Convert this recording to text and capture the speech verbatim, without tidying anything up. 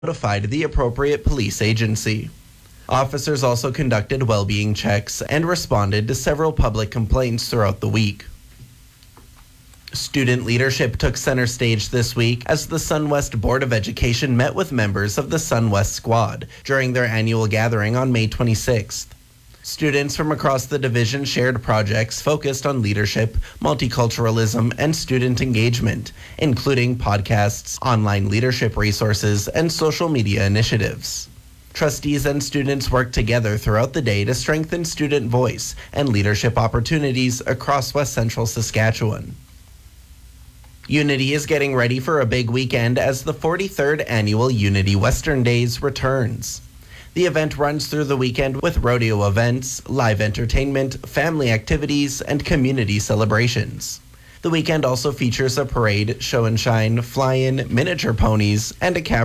notified the appropriate police agency. Officers also conducted well-being checks and responded to several public complaints throughout the week. Student leadership took center stage this week as the SunWest Board of Education met with members of the SunWest Squad during their annual gathering on May twenty-sixth. Students from across the division shared projects focused on leadership, multiculturalism, and student engagement, including podcasts, online leadership resources, and social media initiatives. Trustees and students worked together throughout the day to strengthen student voice and leadership opportunities across West Central Saskatchewan. Unity is getting ready for a big weekend as the forty-third annual Unity Western Days returns. The event runs through the weekend with rodeo events, live entertainment, family activities, and community celebrations. The weekend also features a parade, show and shine, fly-in, miniature ponies, and a cabaret.